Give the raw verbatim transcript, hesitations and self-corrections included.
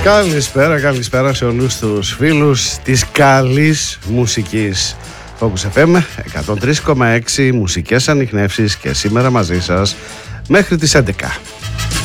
Καλησπέρα, καλησπέρα σε όλους τους φίλους της καλής μουσικής. Focus εφ εμ εκατόν τρία κόμμα έξι, μουσικές ανιχνεύσεις και σήμερα μαζί σας μέχρι τις έντεκα.